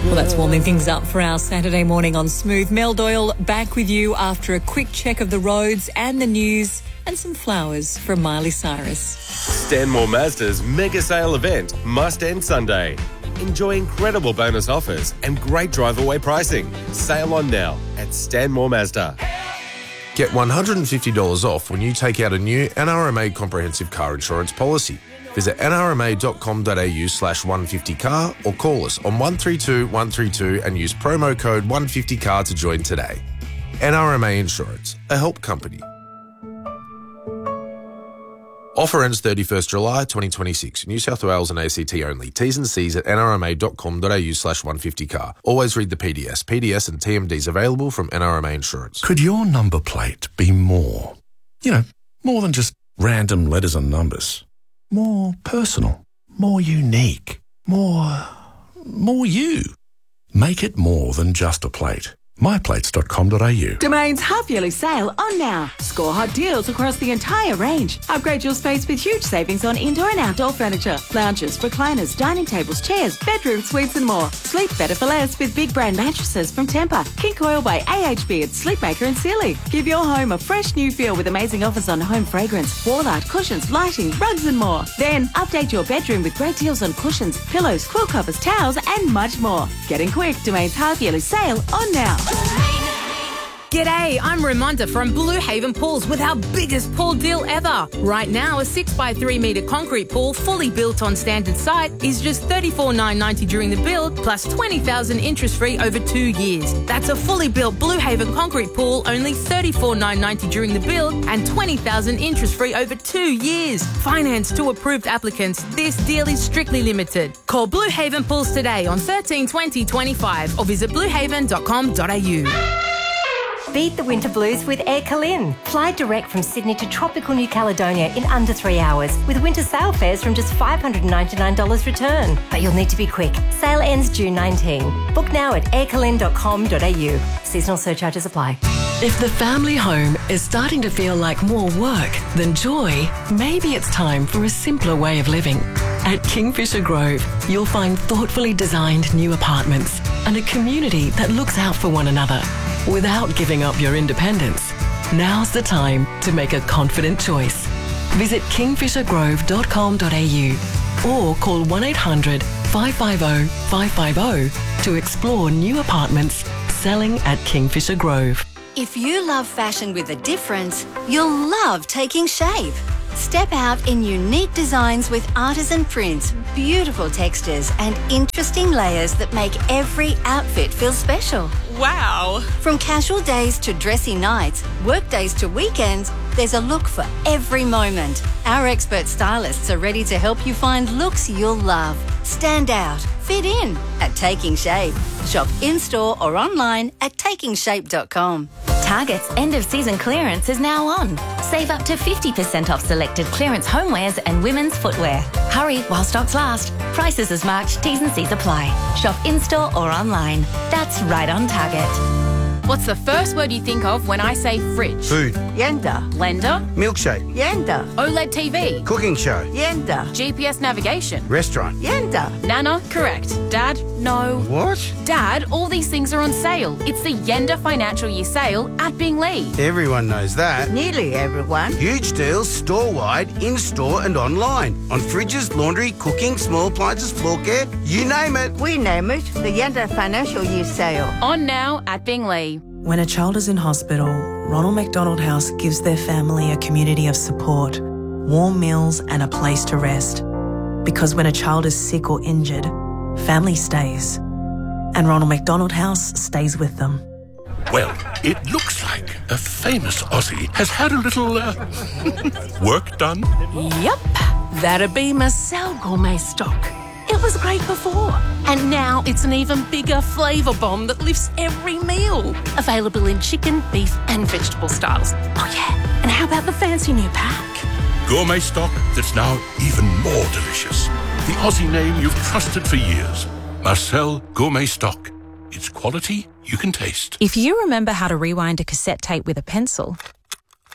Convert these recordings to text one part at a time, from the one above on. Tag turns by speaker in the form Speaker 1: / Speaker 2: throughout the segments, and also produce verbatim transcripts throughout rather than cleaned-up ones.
Speaker 1: Well, that's warming things up for our Saturday morning on Smooth. Mel Doyle back with you after a quick check of the roads and the news and some flowers from Miley Cyrus.
Speaker 2: Stanmore Mazda's mega sale event must end Sunday. Enjoy incredible bonus offers and great drive-away pricing. Sail on now at Stanmore Mazda.
Speaker 3: Get one hundred fifty dollars off when you take out a new N R M A comprehensive car insurance policy. Visit nrma.com.au slash 150car or call us on one three two one three two and use promo code one fifty car to join today. N R M A Insurance, a help company. Offer ends thirty-first July twenty twenty-six. New South Wales and A C T only. T's and C's at nrma.com.au slash 150car. Always read the P D S. P D S and T M Ds available from N R M A Insurance.
Speaker 4: Could your number plate be more? You know, more than just random letters and numbers. More personal. More unique. More... more you. Make it more than just a plate. my plates dot com dot a u.
Speaker 5: Domain's half-yearly sale on now. Score hot deals across the entire range. Upgrade your space with huge savings on indoor and outdoor furniture. Lounges, recliners, dining tables, chairs, bedroom suites and more. Sleep better for less with big brand mattresses from Tempur. King Coil by A H B at Sleepmaker and Sealy. Give your home a fresh new feel with amazing offers on home fragrance, wall art, cushions, lighting, rugs and more. Then update your bedroom with great deals on cushions, pillows, quilt covers, towels and much more. Getting quick, Domain's half-yearly sale on now.
Speaker 6: G'day, I'm Ramonda from Blue Haven Pools with our biggest pool deal ever. Right now, a six by three metre concrete pool fully built on standard site is just thirty-four thousand nine hundred ninety dollars during the build plus twenty thousand dollars interest free over two years. That's a fully built Blue Haven concrete pool, only thirty-four thousand nine hundred ninety dollars during the build and twenty thousand dollars interest free over two years. Finance to approved applicants. This deal is strictly limited. Call Blue Haven Pools today on thirteen twenty twenty-five or visit blue haven dot com dot a u.
Speaker 7: Beat the winter blues with Air Calin. Fly direct from Sydney to tropical New Caledonia in under three hours with winter sale fares from just five hundred ninety-nine dollars return. But you'll need to be quick. Sale ends June nineteenth. Book now at air calin dot com dot a u. Seasonal surcharges apply.
Speaker 8: If the family home is starting to feel like more work than joy, maybe it's time for a simpler way of living. At Kingfisher Grove, you'll find thoughtfully designed new apartments and a community that looks out for one another without giving up your independence. Now's the time to make a confident choice. Visit kingfisher grove dot com dot a u or call one eight hundred five five zero five five zero to explore new apartments selling at Kingfisher Grove.
Speaker 9: If you love fashion with a difference, you'll love Taking Shape. Step out in unique designs with artisan prints, beautiful textures and interesting layers that make every outfit feel special.
Speaker 10: Wow!
Speaker 9: From casual days to dressy nights, work days to weekends, there's a look for every moment. Our expert stylists are ready to help you find looks you'll love. Stand out, fit in at Taking Shape. Shop in-store or online at taking shape dot com.
Speaker 11: Target's end-of-season clearance is now on. Save up to fifty percent off selected clearance homewares and women's footwear. Hurry while stocks last. Prices as marked, T's and C's apply. Shop in-store or online. That's right on Target.
Speaker 6: What's the first word you think of when I say fridge?
Speaker 12: Food.
Speaker 10: Yenda.
Speaker 6: Blender.
Speaker 12: Milkshake.
Speaker 10: Yenda.
Speaker 6: OLED T V.
Speaker 12: Cooking show.
Speaker 10: Yenda.
Speaker 6: G P S navigation.
Speaker 12: Restaurant.
Speaker 10: Yenda.
Speaker 6: Nana, correct. Dad, no.
Speaker 12: What?
Speaker 6: Dad, all these things are on sale. It's the Yenda Financial Year Sale at Binglee.
Speaker 12: Everyone knows that.
Speaker 10: Nearly everyone.
Speaker 12: Huge deals store-wide, in-store and online. On fridges, laundry, cooking, small appliances, floor care, you name it.
Speaker 10: We name it the Yenda Financial Year Sale.
Speaker 6: On now at Binglee.
Speaker 13: When a child is in hospital, Ronald McDonald House gives their family a community of support, warm meals and a place to rest. Because when a child is sick or injured, family stays. And Ronald McDonald House stays with them.
Speaker 4: Well, it looks like a famous Aussie has had a little, uh, work done.
Speaker 14: Yep, that'd be Marcel Gourmet Stock. It was great before, and now it's an even bigger flavour bomb that lifts every meal. Available in chicken, beef and vegetable styles. Oh yeah, and how about the fancy new pack?
Speaker 4: Gourmet stock that's now even more delicious. The Aussie name you've trusted for years. Marcel Gourmet Stock. It's quality you can taste.
Speaker 15: If you remember how to rewind a cassette tape with a pencil,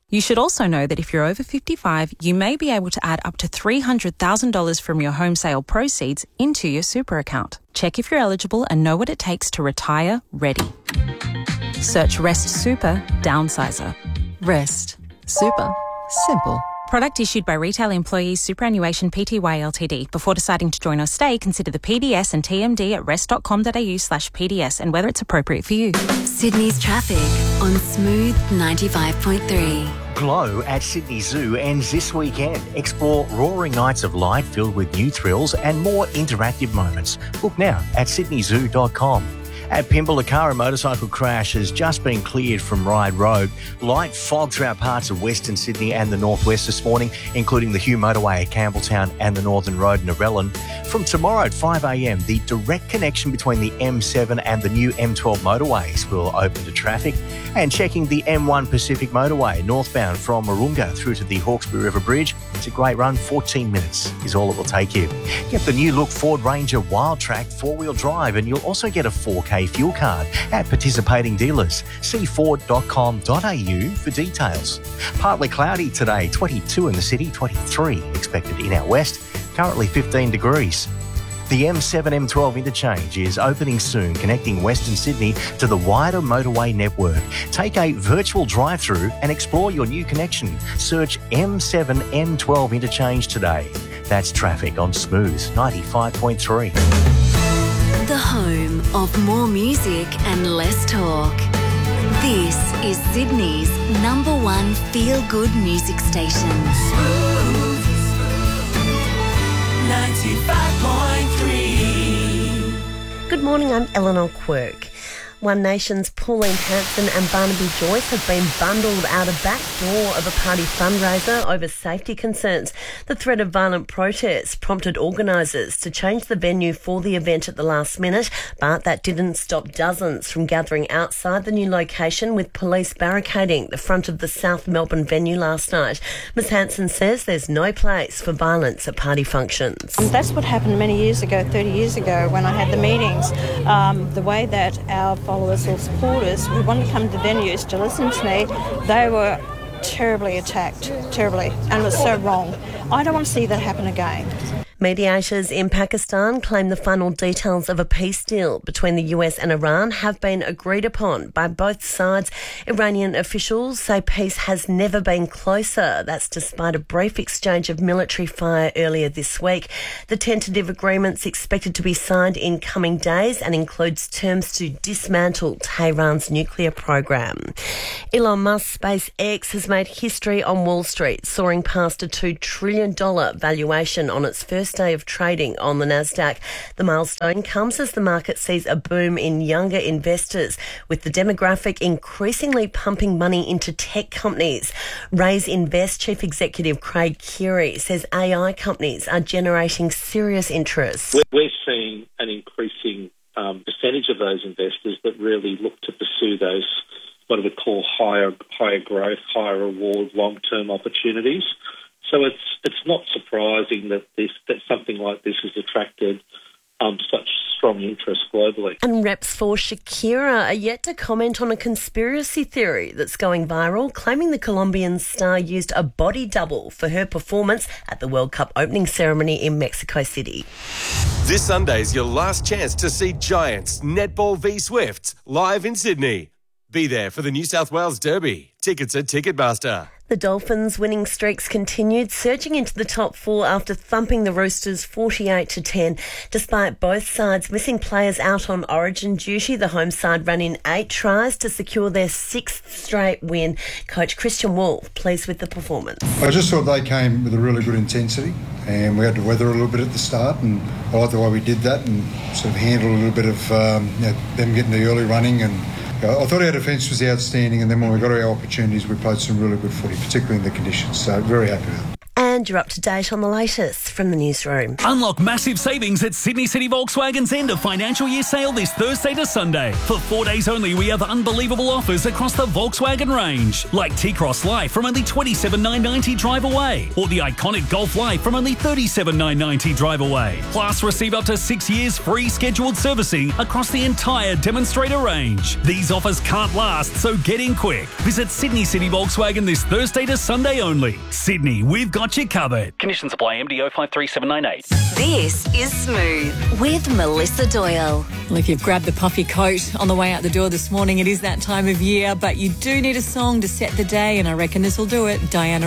Speaker 15: You should also know that if you're over fifty-five, you may be able to add up to three hundred thousand dollars from your home sale proceeds into your super account. Check if you're eligible and know what it takes to retire ready. Search Rest Super Downsizer. Rest. Super. Simple. Product issued by Retail Employees Superannuation Pty Ltd. Before deciding to join or stay, consider the P D S and T M D at rest.com.au slash PDS and whether it's appropriate for you.
Speaker 16: Sydney's traffic on Smooth ninety-five point three.
Speaker 17: Glow at Sydney Zoo ends this weekend. Explore roaring nights of light filled with new thrills and more interactive moments. Book now at sydney zoo dot com. At Pymble, a car and motorcycle crash has just been cleared from Ryde Road. Light fog throughout parts of Western Sydney and the northwest this morning, including the Hugh Motorway at Campbelltown and the Northern Road in Narellan. From tomorrow at five a m, the direct connection between the M seven and the new M twelve motorways will open to traffic. And checking the M one Pacific Motorway northbound from Marunga through to the Hawkesbury River Bridge. It's a great run. fourteen minutes is all it will take you. Get the new look Ford Ranger Wildtrak four-wheel drive, and you'll also get a four K fuel card at participating dealers. See ford dot com dot a u for details. Partly cloudy today, twenty-two in the city, twenty-three expected in our west, currently fifteen degrees. The M seven M twelve interchange is opening soon, connecting Western Sydney to the wider motorway network. Take a virtual drive-through and explore your new connection. Search M seven M twelve interchange today. That's traffic on Smooth ninety-five point three.
Speaker 16: The home of more music and less talk. This is Sydney's number one feel-good music station.
Speaker 18: Smooth ninety-five point three.
Speaker 19: Good morning, I'm Eleanor Quirk. One Nation's Pauline Hanson and Barnaby Joyce have been bundled out a back door of a party fundraiser over safety concerns. The threat of violent protests prompted organisers to change the venue for the event at the last minute, but that didn't stop dozens from gathering outside the new location, with police barricading the front of the South Melbourne venue last night. Miz Hanson says there's no place for violence at party functions.
Speaker 20: That's what happened many years ago, thirty years ago, when I had the meetings. Um, the way that our followers or supporters who wanted to come to the venues to listen to me, they were terribly attacked, terribly, and it was so wrong. I don't want to see that happen again.
Speaker 19: Mediators in Pakistan claim the final details of a peace deal between the U S and Iran have been agreed upon by both sides. Iranian officials say peace has never been closer. That's despite a brief exchange of military fire earlier this week. The tentative agreement's expected to be signed in coming days and includes terms to dismantle Tehran's nuclear program. Elon Musk's SpaceX has made history on Wall Street, soaring past a two trillion dollars valuation on its first day of trading on the Nasdaq. The milestone comes as the market sees a boom in younger investors, with the demographic increasingly pumping money into tech companies. Raise Invest Chief Executive Craig Keary says A I companies are generating serious interest.
Speaker 21: We're seeing an increasing um, percentage of those investors that really look to pursue those, what I would call higher, higher growth, higher reward, long-term opportunities. So it's it's not surprising that this that something like this has attracted um, such strong interest globally.
Speaker 19: And reps for Shakira are yet to comment on a conspiracy theory that's going viral, claiming the Colombian star used a body double for her performance at the World Cup opening ceremony in Mexico City.
Speaker 2: This Sunday's your last chance to see Giants Netball v Swifts live in Sydney. Be there for the New South Wales Derby. Tickets at Ticketmaster.
Speaker 19: The Dolphins' winning streaks continued, surging into the top four after thumping the Roosters forty-eight to ten. Despite both sides missing players out on Origin duty, the home side ran in eight tries to secure their sixth straight win. Coach Christian Wolf pleased with the performance.
Speaker 22: I just thought they came with a really good intensity, and we had to weather a little bit at the start, and I like the way we did that and sort of handled a little bit of um, you know, them getting the early running. And I thought our defence was outstanding, and then when we got our opportunities, we played some really good footy, particularly in the conditions. So very happy with it.
Speaker 19: And And you're up to date on the latest from the newsroom.
Speaker 1: Unlock massive savings at Sydney City Volkswagen's end of financial year sale this Thursday to Sunday. For four days only, we have unbelievable offers across the Volkswagen range, like T-Cross Life from only twenty-seven thousand nine hundred ninety drive away, or the iconic Golf Life from only thirty-seven thousand nine hundred ninety drive away. Plus, receive up to six years free scheduled servicing across the entire demonstrator range. These offers can't last, so get in quick. Visit Sydney City Volkswagen this Thursday to Sunday only. Sydney, we've got you covered. Conditions apply. M D O five three seven nine eight.
Speaker 16: This is Smooth with Melissa Doyle.
Speaker 3: Well, if you've grabbed the puffy coat on the way out the door this morning, it is that time of year, but you do need a song to set the day, and I reckon this will do it. Diana